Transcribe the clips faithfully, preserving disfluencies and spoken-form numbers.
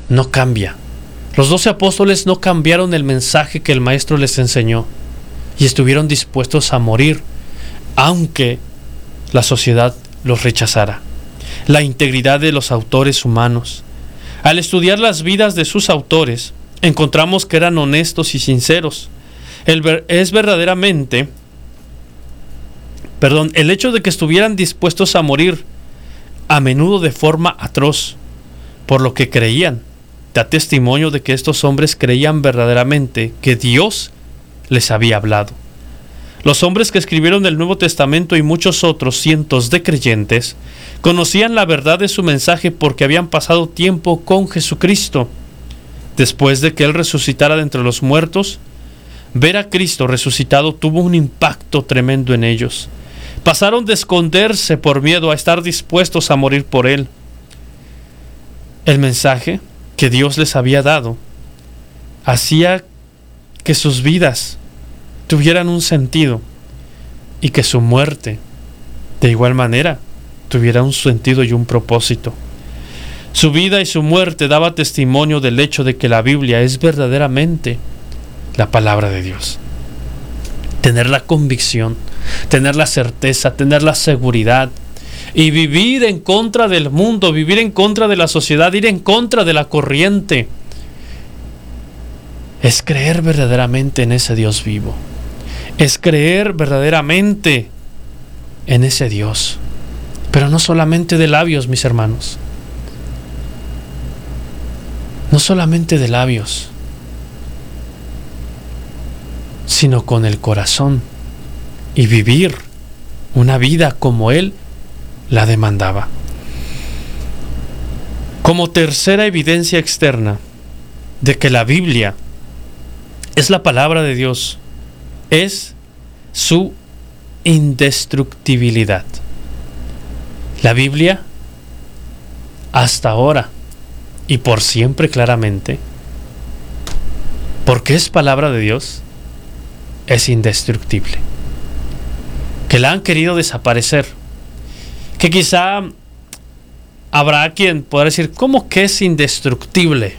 no cambia. Los doce apóstoles no cambiaron el mensaje que el Maestro les enseñó y estuvieron dispuestos a morir, aunque la sociedad los rechazara. La integridad de los autores humanos. Al estudiar las vidas de sus autores, encontramos que eran honestos y sinceros. El ver, es verdaderamente, perdón, el hecho de que estuvieran dispuestos a morir, a menudo de forma atroz, por lo que creían, da testimonio de que estos hombres creían verdaderamente que Dios les había hablado. Los hombres que escribieron el Nuevo Testamento y muchos otros cientos de creyentes conocían la verdad de su mensaje porque habían pasado tiempo con Jesucristo. Después de que Él resucitara de entre los muertos, ver a Cristo resucitado tuvo un impacto tremendo en ellos. Pasaron de esconderse por miedo a estar dispuestos a morir por Él. El mensaje que Dios les había dado hacía que sus vidas tuvieran un sentido y que su muerte, de igual manera, tuviera un sentido y un propósito. Su vida y su muerte daba testimonio del hecho de que la Biblia es verdaderamente la palabra de Dios. Tener la convicción, tener la certeza, tener la seguridad y vivir en contra del mundo, vivir en contra de la sociedad, ir en contra de la corriente, es creer verdaderamente en ese Dios vivo. Es creer verdaderamente en ese Dios. Pero no solamente de labios, mis hermanos. No solamente de labios, sino con el corazón y vivir una vida como Él la demandaba. Como tercera evidencia externa de que la Biblia es la palabra de Dios, es su indestructibilidad. La Biblia, hasta ahora y por siempre claramente, porque es palabra de Dios, es indestructible. Que la han querido desaparecer. Que quizá habrá quien podrá decir, ¿cómo que es indestructible?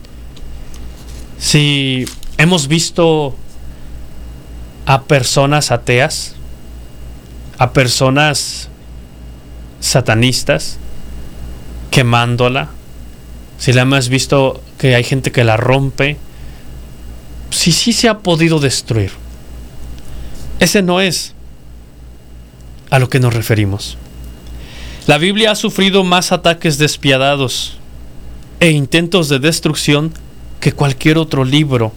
Si hemos visto a personas ateas, a personas satanistas quemándola, si la hemos visto que hay gente que la rompe, si sí se ha podido destruir. Ese no es a lo que nos referimos. La Biblia ha sufrido más ataques despiadados e intentos de destrucción que cualquier otro libro.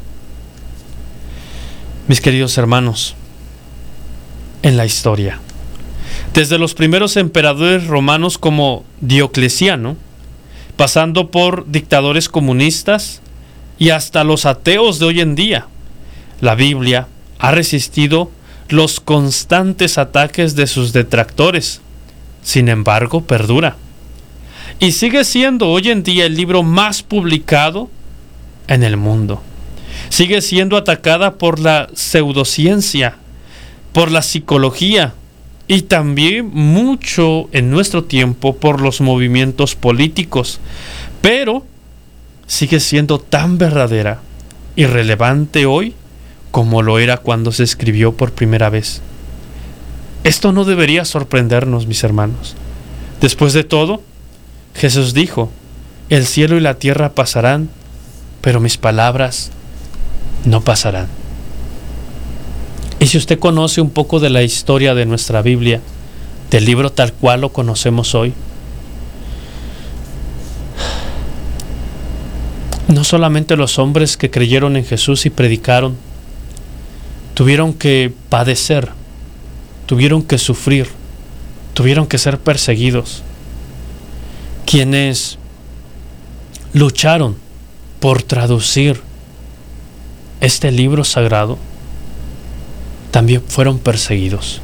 Mis queridos hermanos, en la historia, desde los primeros emperadores romanos como Diocleciano, pasando por dictadores comunistas y hasta los ateos de hoy en día, la Biblia ha resistido los constantes ataques de sus detractores. Sin embargo, perdura y sigue siendo hoy en día el libro más publicado en el mundo. Sigue siendo atacada por la pseudociencia, por la psicología y también mucho en nuestro tiempo por los movimientos políticos, pero sigue siendo tan verdadera y relevante hoy como lo era cuando se escribió por primera vez. Esto no debería sorprendernos, mis hermanos. Después de todo, Jesús dijo, el cielo y la tierra pasarán, pero mis palabras no pasarán. Y si usted conoce un poco de la historia de nuestra Biblia, del libro tal cual lo conocemos hoy, no solamente los hombres que creyeron en Jesús y predicaron, tuvieron que padecer, tuvieron que sufrir, tuvieron que ser perseguidos. Quienes lucharon por traducir este libro sagrado también fueron perseguidos.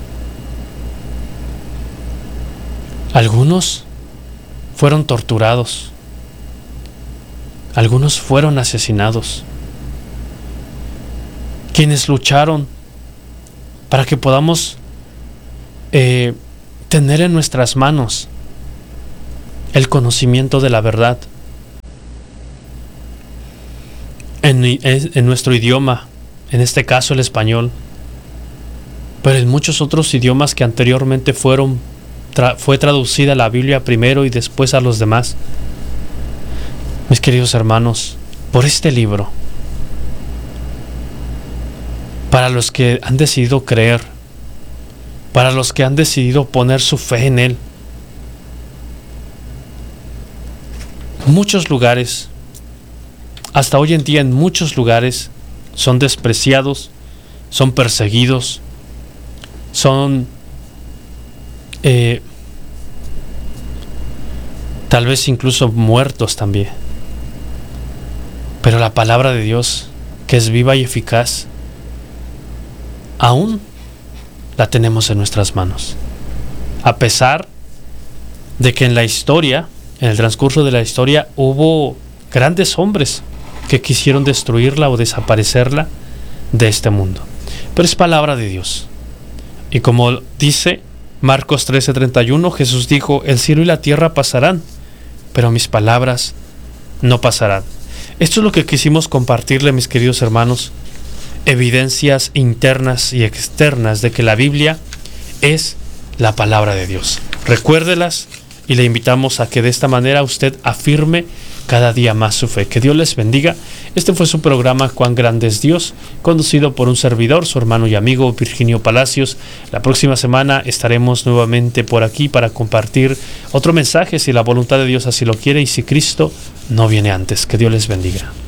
Algunos fueron torturados, algunos fueron asesinados. Quienes lucharon para que podamos eh, tener en nuestras manos el conocimiento de la verdad, en, en nuestro idioma, en este caso el español, pero en muchos otros idiomas que anteriormente fueron tra- fue traducida la Biblia primero y después a los demás. Mis queridos hermanos, por este libro, para los que han decidido creer, para los que han decidido poner su fe en Él, muchos lugares, hasta hoy en día en muchos lugares, son despreciados, son perseguidos, son eh, tal vez incluso muertos también. Pero la palabra de Dios, que es viva y eficaz, aún la tenemos en nuestras manos. A pesar de que en la historia, en el transcurso de la historia, hubo grandes hombres que quisieron destruirla o desaparecerla de este mundo. Pero es palabra de Dios. Y como dice Marcos trece treinta y uno, Jesús dijo: el cielo y la tierra pasarán, pero mis palabras no pasarán. Esto es lo que quisimos compartirle, mis queridos hermanos. Evidencias internas y externas de que la Biblia es la palabra de Dios. Recuérdelas y le invitamos a que de esta manera usted afirme cada día más su fe. Que Dios les bendiga. Este fue su programa Cuán grande es Dios, conducido por un servidor, su hermano y amigo Virginio Palacios. La próxima semana estaremos nuevamente por aquí para compartir otro mensaje, si la voluntad de Dios así lo quiere y si Cristo no viene antes. Que Dios les bendiga.